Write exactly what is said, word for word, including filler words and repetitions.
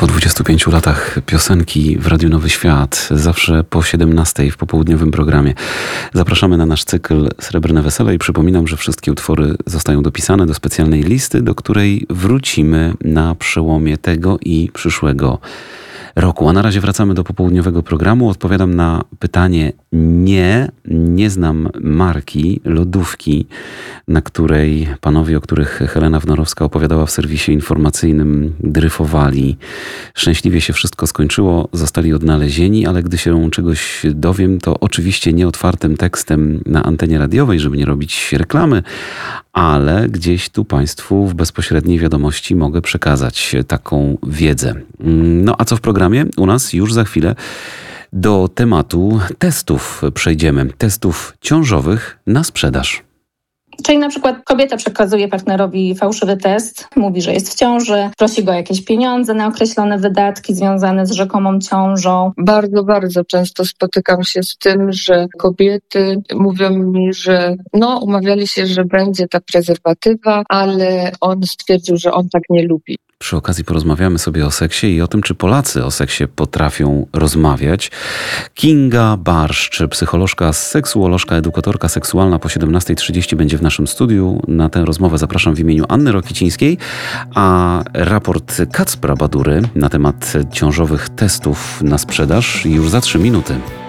Po dwudziestu pięciu latach piosenki w Radiu Nowy Świat, zawsze po siedemnastej w popołudniowym programie. Zapraszamy na nasz cykl Srebrne Wesele i przypominam, że wszystkie utwory zostają dopisane do specjalnej listy, do której wrócimy na przełomie tego i przyszłego roku. A na razie wracamy do popołudniowego programu. Odpowiadam na pytanie nie, nie znam marki lodówki, na której panowie, o których Helena Wnorowska opowiadała w serwisie informacyjnym, dryfowali. Szczęśliwie się wszystko skończyło, zostali odnalezieni, ale gdy się czegoś dowiem, to oczywiście nie otwartym tekstem na antenie radiowej, żeby nie robić reklamy, ale gdzieś tu Państwu w bezpośredniej wiadomości mogę przekazać taką wiedzę. No a co w programie? U nas już za chwilę do tematu testów przejdziemy. Testów ciążowych na sprzedaż. Czyli na przykład kobieta przekazuje partnerowi fałszywy test, mówi, że jest w ciąży, prosi go o jakieś pieniądze na określone wydatki związane z rzekomą ciążą. Bardzo, bardzo często spotykam się z tym, że kobiety mówią mi, że no umawiali się, że będzie ta prezerwatywa, ale on stwierdził, że on tak nie lubi. Przy okazji porozmawiamy sobie o seksie i o tym, czy Polacy o seksie potrafią rozmawiać. Kinga Barszcz, psycholożka, seksuolożka, edukatorka seksualna po siedemnastej trzydzieści będzie w naszym studiu. Na tę rozmowę zapraszam w imieniu Anny Rokicińskiej, a raport Kacpra Badury na temat ciążowych testów na sprzedaż już za trzy minuty.